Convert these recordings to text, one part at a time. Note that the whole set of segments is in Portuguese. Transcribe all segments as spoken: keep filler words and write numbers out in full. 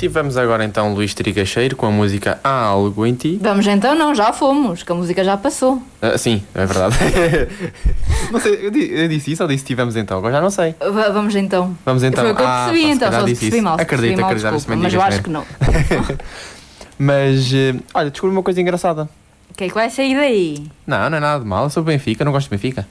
tivemos agora então Luís Trigacheiro com a música Há Algo em Ti. Vamos então, não, já fomos, que a música já passou. Ah, sim, é verdade. Não sei, eu, di- eu disse isso ou disse tivemos então? Agora já não sei. Va- Vamos então. Vamos então. Foi o que eu Ah, percebi, pá, se então, calhar só se disse percebi isso. mal. se Acredito, percebi mal, acredito, desculpa, se me mas eu digas acho que mesmo. não. Mas, eh, olha, descobri uma coisa engraçada. O que é que vai sair daí? Não, não é nada de mal. Eu sou Benfica, não gosto de Benfica.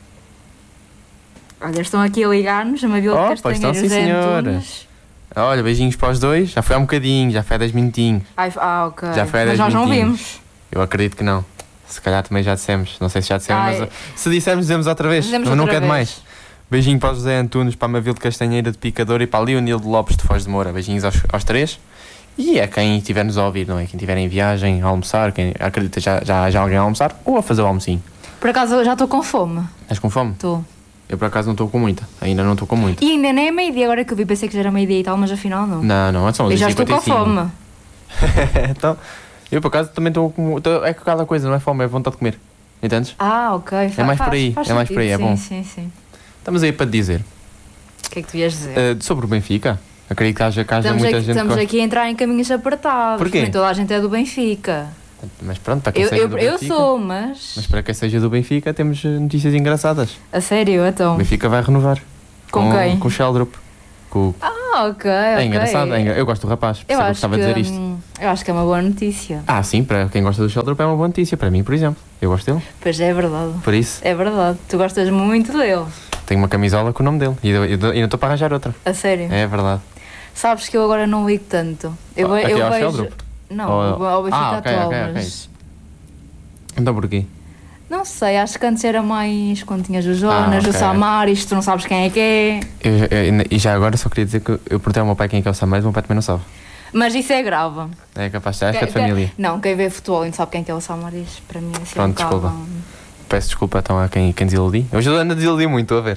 Olha, estão aqui a ligar-nos, a Mabel Oh, de pois estão, Castanheiro sim, José senhora. Antunes. Olha, beijinhos para os dois. Já foi há um bocadinho, já foi há dez minutinhos. Ai, ah, ok. Já foi há Mas dez nós não minutinhos. vimos. Eu acredito que não. Se calhar também já dissemos. Não sei se já dissemos, Ai. mas se dissermos, dizemos outra vez. Dizemos Mas outra nunca é vez. demais. Beijinho para o José Antunes, para a Mavil de Castanheira de Picador e para a Leonildo Lopes de Foz de Moura. Beijinhos aos, aos três. E a quem estiver-nos a ouvir, não é? Quem estiver em viagem, a almoçar, quem acredita já, já, já alguém a almoçar ou a fazer o almocinho. Por acaso eu já estou com fome. Estás com fome? Estou. Eu por acaso não estou com muita. Ainda não estou com muita. E ainda nem é meio-dia, agora que eu vi, pensei que já era meio-dia e tal, mas afinal não. Não, não, são Eu as já estou com cinquenta e cinco. fome. Então, eu por acaso também estou com. tô- É que aquela coisa, não é fome, é vontade de comer. Entendes? Ah, ok. É mais por aí, é mais por aí, é bom. Sim, sim, sim. Estamos aí para te dizer. O que é que tu ias dizer? Uh, sobre o Benfica, acredito que haja, que haja estamos muita aqui, gente estamos que aqui a entrar em caminhos apertados. Porquê? Nem toda a gente é do Benfica. gosta. Mas pronto, para quem Eu, seja eu, do eu Benfica. sou, mas. Mas para quem seja do Benfica, temos uh, notícias engraçadas. A sério, O então. Benfica vai renovar. Com quem? Com o Sheldrup. Com... o- Ah, ok. É ok. engraçado, é engra... eu gosto do rapaz. Eu percebo que acho estava que, a dizer isto. hum, eu acho que é uma boa notícia. Ah, sim, para quem gosta do Sheldrup é uma boa notícia. Para mim, por exemplo. Eu gosto dele. Pois é, verdade. Por isso, É verdade. Tu gostas muito dele. tenho uma camisola com o nome dele. E eu- eu- e não estou para arranjar outra. A sério. É verdade. Sabes que eu agora não ligo tanto. Eu, ve- Aqui eu ao vejo. Sheldrup? Não, Ou- ao ao Benfica Ah, ok, atual, ok, ok. mas. Então porquê? Não sei, acho que antes era mais quando tinhas o Jonas, Ah, o ok. Samar, isto tu não sabes quem é que é. Eu, eu- e já agora só queria dizer que eu perguntei ao meu pai quem é que é o Samares, o meu pai também não sabe. Mas isso é grave. É capaz de acho que é de Quem- família. Não, quem vê futebol e não sabe quem é que é o Samaris, para mim é assim Pronto, um bocado- desculpa. Peço desculpa então a quem, quem desiludi. Hoje eu ando a desiludir muito, estou a ver.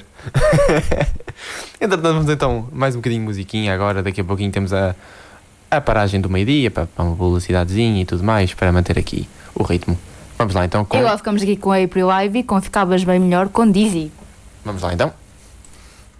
Entretanto, vamos então mais um bocadinho de musiquinha agora. Daqui a pouquinho temos a, a paragem do meio-dia para, para uma velocidadezinha e tudo mais para manter aqui o ritmo. Vamos lá então com. E agora ficamos aqui com a April Ivy, com Ficavas Bem Melhor, com Dizzy. Vamos lá então.